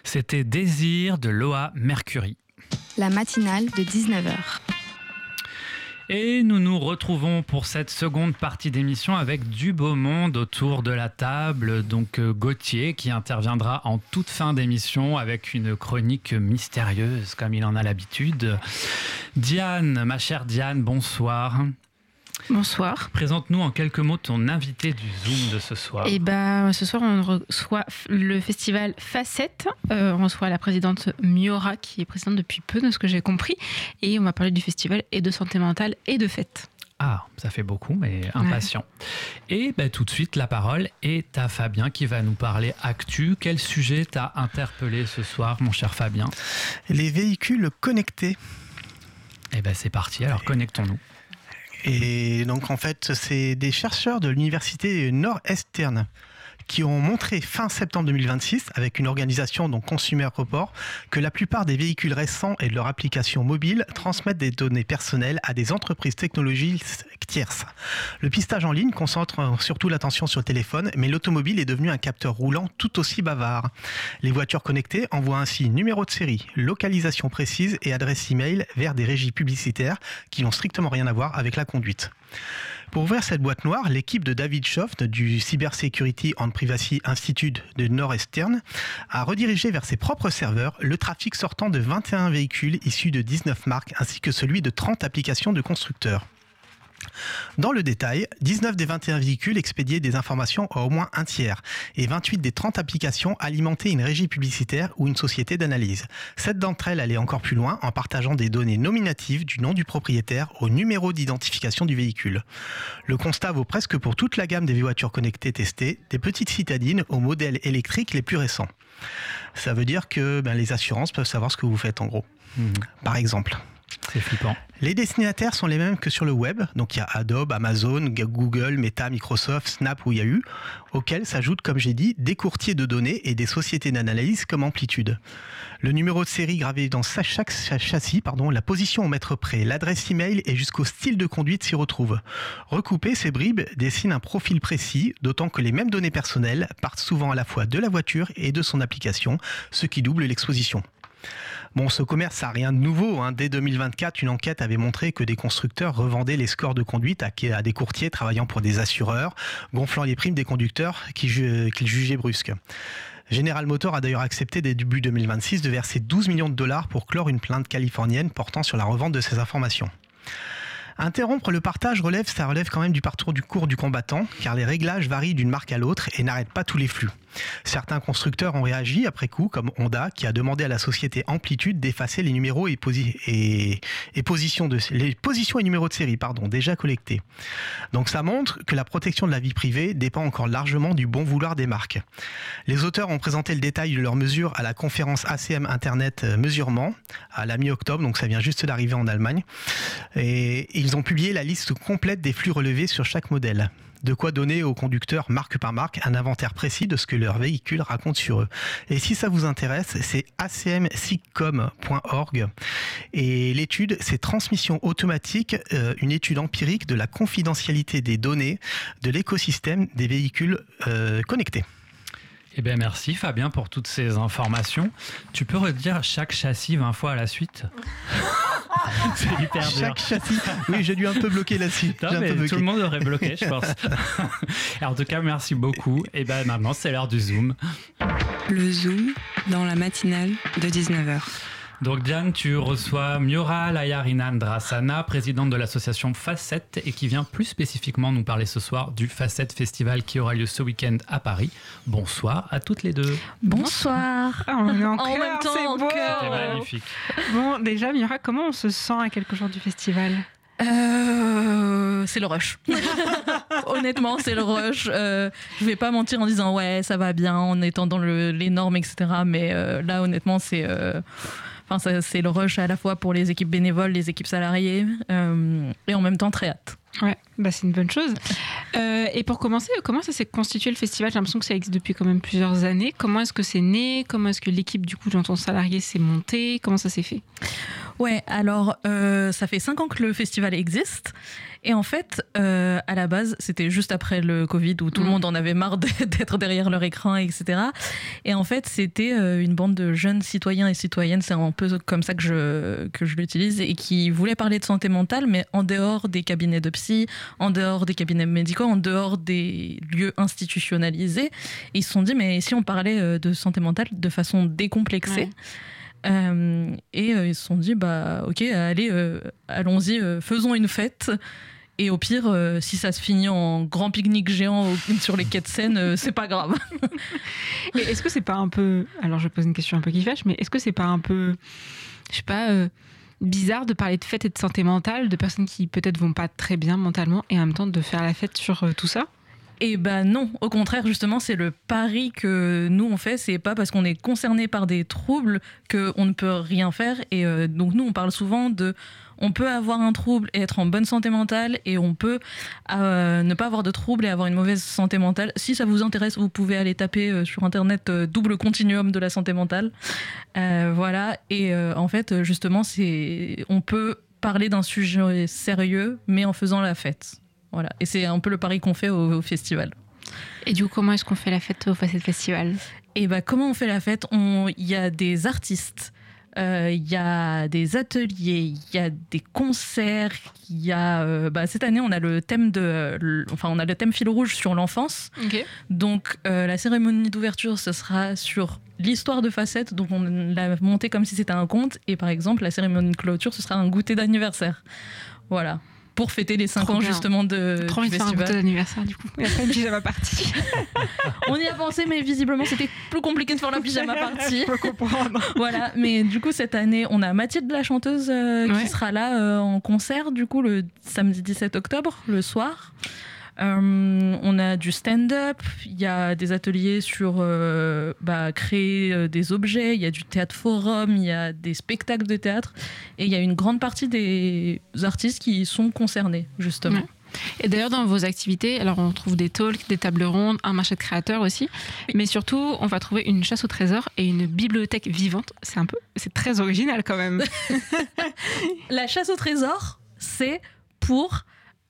C'était Désir de Loa Mercury. La matinale de 19h. Et nous nous retrouvons pour cette seconde partie d'émission avec du beau monde autour de la table. Donc Gauthier qui interviendra en toute fin d'émission avec une chronique mystérieuse comme il en a l'habitude. Diane, ma chère Diane, bonsoir. Bonsoir. Présente-nous en quelques mots ton invité du Zoom de ce soir. Ce soir, on reçoit le festival Facette. On reçoit la présidente Miora, qui est présidente depuis peu, de ce que j'ai compris. Et on va parler du festival et de santé mentale et de fête. Ah, ça fait beaucoup, mais impatient. Ouais. Et tout de suite, la parole est à Fabien qui va nous parler actu. Quel sujet t'a interpellé ce soir, mon cher Fabien ? Les véhicules connectés. C'est parti, alors connectons-nous. Et donc en fait, c'est des chercheurs de l'université Northeastern qui ont montré fin septembre 2026, avec une organisation, donc Consumer Report, que la plupart des véhicules récents et de leurs applications mobiles transmettent des données personnelles à des entreprises technologiques tierces. Le pistage en ligne concentre surtout l'attention sur le téléphone, mais l'automobile est devenu un capteur roulant tout aussi bavard. Les voitures connectées envoient ainsi numéro de série, localisation précise et adresse email vers des régies publicitaires qui n'ont strictement rien à voir avec la conduite. Pour ouvrir cette boîte noire, l'équipe de David Schoft du Cybersecurity and Privacy Institute de Northeastern a redirigé vers ses propres serveurs le trafic sortant de 21 véhicules issus de 19 marques ainsi que celui de 30 applications de constructeurs. Dans le détail, 19 des 21 véhicules expédiaient des informations à au moins un tiers et 28 des 30 applications alimentaient une régie publicitaire ou une société d'analyse. 7 d'entre elles allaient encore plus loin en partageant des données nominatives du nom du propriétaire au numéro d'identification du véhicule. Le constat vaut presque pour toute la gamme des voitures connectées testées, des petites citadines aux modèles électriques les plus récents. Ça veut dire que les assurances peuvent savoir ce que vous faites en gros. Par exemple. C'est flippant. Les destinataires sont les mêmes que sur le web, donc il y a Adobe, Amazon, Google, Meta, Microsoft, Snap ou Yahoo, auxquels s'ajoutent, comme j'ai dit, des courtiers de données et des sociétés d'analyse comme Amplitude. Le numéro de série gravé dans chaque châssis, la position au mètre près, l'adresse email et jusqu'au style de conduite s'y retrouvent. Recoupées, ces bribes dessinent un profil précis, d'autant que les mêmes données personnelles partent souvent à la fois de la voiture et de son application, ce qui double l'exposition. Ce commerce n'a rien de nouveau. Dès 2024, une enquête avait montré que des constructeurs revendaient les scores de conduite à des courtiers travaillant pour des assureurs, gonflant les primes des conducteurs qu'ils jugeaient brusques. General Motors a d'ailleurs accepté dès début 2026 de verser 12 millions de dollars pour clore une plainte californienne portant sur la revente de ces informations. Interrompre le partage ça relève quand même du parcours du cours du combattant, car les réglages varient d'une marque à l'autre et n'arrêtent pas tous les flux. Certains constructeurs ont réagi après coup, comme Honda, qui a demandé à la société Amplitude d'effacer les numéros les positions et numéros de série, déjà collectés. Donc ça montre que la protection de la vie privée dépend encore largement du bon vouloir des marques. Les auteurs ont présenté le détail de leurs mesures à la conférence ACM Internet Mesurement, à la mi-octobre, donc ça vient juste d'arriver en Allemagne. Et ils ont publié la liste complète des flux relevés sur chaque modèle. De quoi donner aux conducteurs, marque par marque, un inventaire précis de ce que leur véhicule raconte sur eux. Et si ça vous intéresse, c'est acmsicom.org. Et l'étude, c'est Transmission automatique, une étude empirique de la confidentialité des données de l'écosystème des véhicules connectés. Merci Fabien pour toutes ces informations. Tu peux redire chaque châssis 20 fois à la suite ? C'est hyper dur. Chaque châssis. Oui, j'ai dû un peu bloquer là-dessus. Tout le monde aurait bloqué, je pense. En tout cas, merci beaucoup. Et maintenant, c'est l'heure du Zoom. Le Zoom dans la matinale de 19h. Donc Diane, tu reçois Miora Layarinandrasana, présidente de l'association Facette et qui vient plus spécifiquement nous parler ce soir du Facette Festival qui aura lieu ce week-end à Paris. Bonsoir à toutes les deux. Bonsoir. On est en même temps, c'est beau. C'était magnifique. Bon, déjà Miora, comment on se sent à quelques jours du festival ? C'est le rush. Honnêtement, c'est le rush. Je vais pas mentir en disant ouais, ça va bien en étant dans les normes, etc. Mais là, honnêtement, c'est le rush à la fois pour les équipes bénévoles, les équipes salariées, et en même temps très hâte. Ouais, bah c'est une bonne chose. Et pour commencer, comment ça s'est constitué le festival ? J'ai l'impression que ça existe depuis quand même plusieurs années. Comment est-ce que c'est né ? Comment est-ce que l'équipe du coup dans ton salarié s'est montée ? Comment ça s'est fait ? Ouais, alors ça fait 5 ans que le festival existe. Et en fait, à la base, c'était juste après le Covid où tout le monde en avait marre d'être derrière leur écran, etc. Et en fait, c'était une bande de jeunes citoyens et citoyennes, c'est un peu comme ça que je l'utilise, et qui voulaient parler de santé mentale, mais en dehors des cabinets de psy, en dehors des cabinets médicaux, en dehors des lieux institutionnalisés. Et ils se sont dit, mais si on parlait de santé mentale de façon décomplexée, et ils se sont dit, bah ok, allez, allons-y, faisons une fête. Et au pire, si ça se finit en grand pique-nique géant sur les quais de Seine, c'est pas grave. Mais est-ce que c'est pas un peu... Alors je pose une question un peu qui fâche, mais est-ce que c'est pas un peu, je sais pas, bizarre de parler de fête et de santé mentale, de personnes qui peut-être vont pas très bien mentalement, et en même temps de faire la fête sur tout ça ? Et ben non, au contraire, justement, c'est le pari que nous on fait. C'est pas parce qu'on est concerné par des troubles qu'on ne peut rien faire. Et donc nous, on parle souvent de... On peut avoir un trouble et être en bonne santé mentale, et on peut ne pas avoir de trouble et avoir une mauvaise santé mentale. Si ça vous intéresse, vous pouvez aller taper sur internet double continuum de la santé mentale. Voilà. Et en fait, justement, on peut parler d'un sujet sérieux, mais en faisant la fête. Voilà. Et c'est un peu le pari qu'on fait au festival. Et du coup, comment est-ce qu'on fait la fête au Facette Festival ? Et bah, comment on fait la fête ? Il y a des artistes, il y a des ateliers, il y a des concerts, il y a... cette année, on a le thème on a le thème fil rouge sur l'enfance. Okay. Donc, la cérémonie d'ouverture, ce sera sur l'histoire de Facette. Donc, on l'a monté comme si c'était un conte. Et par exemple, la cérémonie de clôture, ce sera un goûter d'anniversaire. Voilà. Pour fêter les 5 ans justement du festival. Trop envie de faire un goûter d'anniversaire du coup. Et après une pyjama party. On y a pensé, mais visiblement c'était plus compliqué de faire la pyjama party. Je peux comprendre. Voilà, mais du coup cette année on a Mathilde la chanteuse qui sera là en concert du coup le samedi 17 octobre le soir. On a du stand-up, il y a des ateliers sur créer des objets, il y a du théâtre forum, il y a des spectacles de théâtre, et il y a une grande partie des artistes qui sont concernés justement. Ouais. Et d'ailleurs dans vos activités, alors on trouve des talks, des tables rondes, un marché de créateurs aussi, mais surtout on va trouver une chasse au trésor et une bibliothèque vivante. C'est très original quand même. La chasse au trésor, c'est pour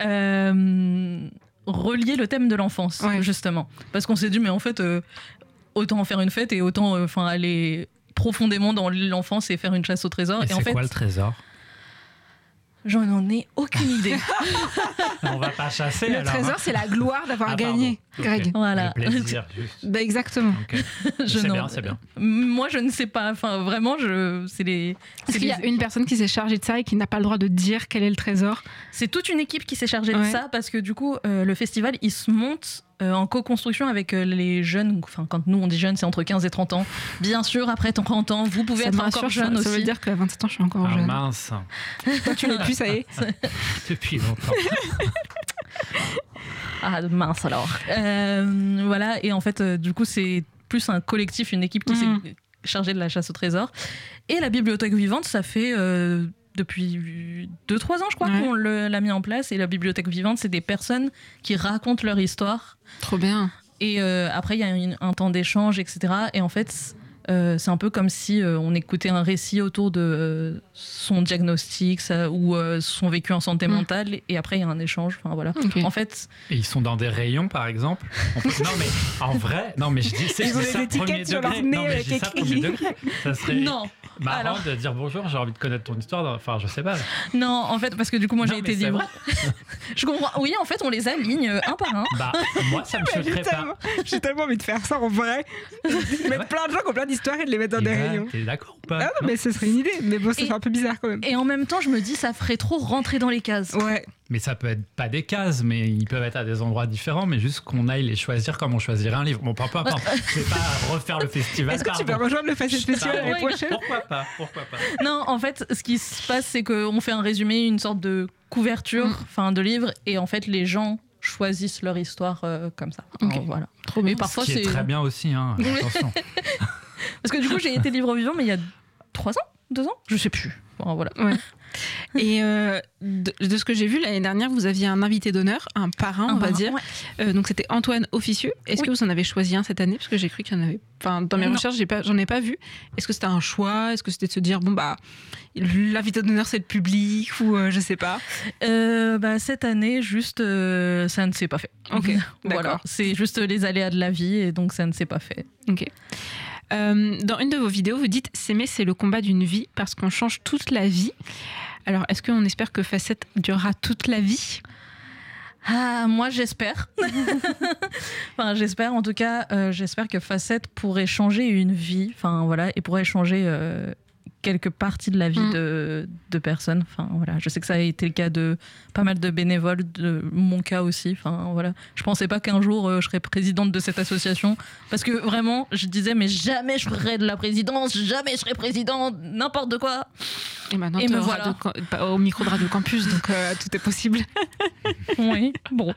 relier le thème de l'enfance, justement. Parce qu'on s'est dit, mais en fait, autant en faire une fête et autant aller profondément dans l'enfance et faire une chasse au trésor. Et c'est quoi le trésor ? J'en ai aucune idée. On va pas chasser. Le trésor, c'est la gloire d'avoir gagné, Greg. Okay. Voilà. Le plaisir, juste. Bah, exactement. Okay. C'est bien. Moi, je ne sais pas. Enfin, vraiment, Est-ce qu'il y a une personne qui s'est chargée de ça et qui n'a pas le droit de dire quel est le trésor ? C'est toute une équipe qui s'est chargée de ça, parce que du coup, le festival, il se monte en co-construction avec les jeunes. Enfin, quand nous on dit jeunes, c'est entre 15 et 30 ans. Bien sûr, après 30 ans, vous pouvez être encore jeune aussi. Ça veut dire qu'à 27 ans, je suis encore jeune. Mince. Toi, tu l'es plus, ça y est. Depuis longtemps. Ah, mince alors. Voilà, et en fait, du coup, c'est plus un collectif, une équipe qui s'est chargée de la chasse au trésor. Et la bibliothèque vivante, ça fait... depuis 2-3 ans, je crois, qu'on l'a mis en place. Et la bibliothèque vivante, c'est des personnes qui racontent leur histoire. Trop bien. Et après, il y a un temps d'échange, etc. Et en fait, c'est un peu comme si on écoutait un récit autour de son diagnostic ou son vécu en santé mentale. Et après, il y a un échange. Enfin, voilà. Okay. En fait... Et ils sont dans des rayons, par exemple. Non, mais en vrai... Non, mais je dis... Ils ont des étiquettes sur leur nez avec écrit. Ça serait... Non. Marrant de dire bonjour, j'ai envie de connaître ton histoire. Enfin, je sais pas. Non, en fait, parce que du coup, moi, j'ai été libre. Je comprends. Oui, en fait, on les aligne un par un. Bah, moi, ça me choquerait pas. J'ai tellement envie de faire ça en vrai. Mettre plein de gens qui ont plein d'histoires et de les mettre dans des rayons. T'es d'accord ou pas ? Ah non, mais ce serait une idée. Mais bon, ça fait un peu bizarre quand même. Et en même temps, je me dis, ça ferait trop rentrer dans les cases. Ouais. Mais ça peut être pas des cases, mais ils peuvent être à des endroits différents, mais juste qu'on aille les choisir comme on choisirait un livre. Bon, peu importe. Je vais pas refaire le festival. Est-ce que tu peux rejoindre le festival l'année prochaine ? Pourquoi pas ? Non, en fait, ce qui se passe, c'est qu'on fait un résumé, une sorte de couverture, de livre, et en fait, les gens choisissent leur histoire comme ça. Okay. Alors, voilà. Trop bien. Mais parfois, ce qui est très bien aussi, hein. Attention. Parce que du coup, j'ai été livre vivant, mais il y a 3 ans 2 ans ? Je sais plus. Bon, voilà. Ouais. Et de ce que j'ai vu l'année dernière, vous aviez un invité d'honneur, un parrain, on va dire. Ouais. Donc c'était Antoine Officieux. Est-ce que vous en avez choisi un cette année? Parce que j'ai cru qu'il y en avait. Enfin, dans mes recherches, j'en ai pas vu. Est-ce que c'était un choix? Est-ce que c'était de se dire, bon, bah, l'invité d'honneur, c'est le public? Ou je sais pas. Cette année, juste, ça ne s'est pas fait. Ok, Voilà. d'accord. C'est juste les aléas de la vie, et donc ça ne s'est pas fait. Ok. Dans une de vos vidéos, vous dites s'aimer, c'est le combat d'une vie parce qu'on change toute la vie. Alors, est-ce qu'on espère que Facette durera toute la vie? Ah, moi, j'espère. Enfin, j'espère, en tout cas, j'espère que Facette pourrait changer une vie, enfin, voilà, et pourrait changer quelques parties de la vie de personnes. Enfin, voilà, je sais que ça a été le cas de pas mal de bénévoles, de mon cas aussi. Enfin, voilà. Je pensais pas qu'un jour je serais présidente de cette association, parce que vraiment, je disais, mais jamais je ferais de la présidence, jamais je serais présidente, n'importe de quoi. Et maintenant, Et me voilà. au micro de Radio Campus, donc tout est possible. Oui, bon.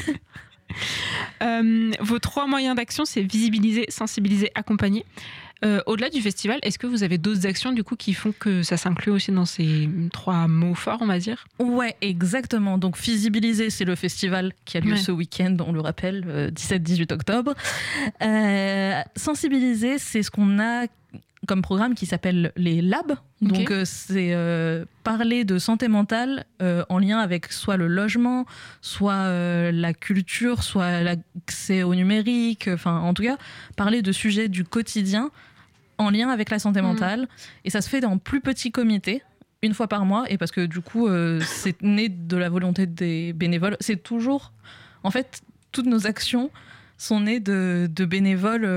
Vos 3 moyens d'action, c'est visibiliser, sensibiliser, accompagner. Au-delà du festival, est-ce que vous avez d'autres actions du coup qui font que ça s'inclut aussi dans ces 3 mots forts, on va dire? Ouais, exactement. Donc visibiliser, c'est le festival qui a lieu ce week-end, on le rappelle, 17-18 octobre. Sensibiliser, c'est ce qu'on a comme programme qui s'appelle les labs. Donc c'est parler de santé mentale en lien avec soit le logement, soit la culture, soit l'accès au numérique, enfin en tout cas parler de sujets du quotidien en lien avec la santé mentale. Et ça se fait dans plus petits comités, une fois par mois, et parce que du coup c'est né de la volonté des bénévoles. C'est toujours, en fait, toutes nos actions sont nées de bénévoles,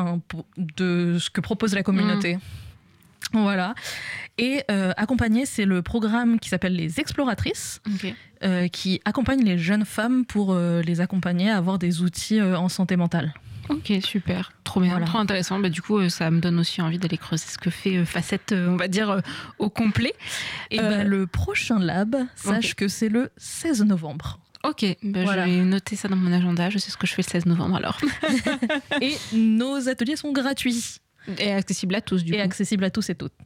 de ce que propose la communauté. Voilà. Et accompagner, c'est le programme qui s'appelle les Exploratrices, qui accompagne les jeunes femmes pour les accompagner à avoir des outils en santé mentale. Ok, super, trop bien, trop intéressant. Du coup, ça me donne aussi envie d'aller creuser ce que fait Facette, on va dire, au complet. Et le prochain lab, sache que c'est le 16 novembre. Ok, je vais noter ça dans mon agenda, je sais ce que je fais le 16 novembre alors. Et nos ateliers sont gratuits. Et accessibles à tous, du coup. Et accessibles à tous et toutes.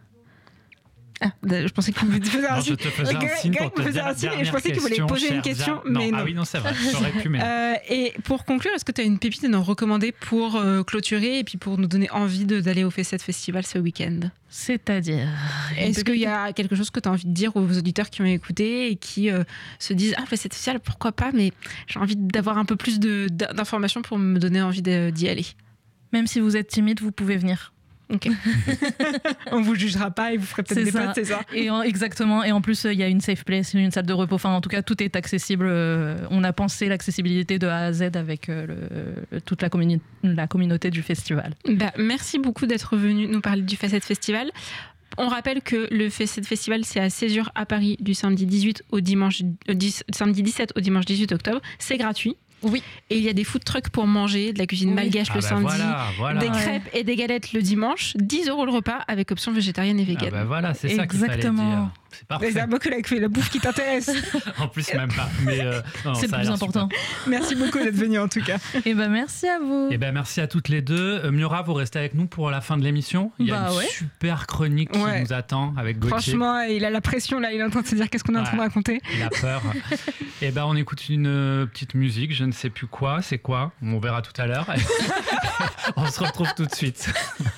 Ah, je pensais que vous me faisiez un signe. Je te faisais un signe pour te dire et je pensais que vous voulez poser une question, mais non. Ah oui, non, c'est vrai, j'aurais pu, mais et pour conclure, est-ce que tu as une pépite à nous recommander pour clôturer et puis pour nous donner envie d'aller au Facette Festival ce week-end? C'est-à-dire, est-ce qu'il y a quelque chose que tu as envie de dire aux auditeurs qui ont écouté et qui se disent « Ah, Facette Festival, pourquoi pas, mais j'ai envie d'avoir un peu plus d'informations pour me donner envie d'y aller ». Même si vous êtes timide, vous pouvez venir. Ok. On vous jugera pas et vous ferez peut-être des potes, c'est ça. Et exactement. Et en plus, il y a une safe place, une salle de repos. Enfin, en tout cas, tout est accessible. On a pensé l'accessibilité de A à Z avec toute la communauté du festival. Merci beaucoup d'être venu nous parler du Facette Festival. On rappelle que le Facette Festival, c'est à Césure à Paris du samedi 17 au dimanche 18 octobre. C'est gratuit. Oui. Et il y a des food trucks pour manger, de la cuisine malgache le samedi, des crêpes et des galettes le dimanche, 10 € le repas avec option végétarienne et vegan. Voilà, c'est ça qu'il fallait dire. C'est parfait. C'est beaucoup la bouffe qui t'intéresse. En plus, même pas. Mais non, c'est le plus important. Super. Merci beaucoup d'être venu en tout cas. Et merci à vous. Et merci à toutes les deux. Miura, vous restez avec nous pour la fin de l'émission. Il y a une super chronique qui nous attend avec Gauthier. Franchement, il a la pression là. Il est en train de se dire qu'est-ce qu'on est en train de raconter. Il a peur. Et on écoute une petite musique. Je ne sais plus quoi. C'est quoi? On verra tout à l'heure. On se retrouve tout de suite.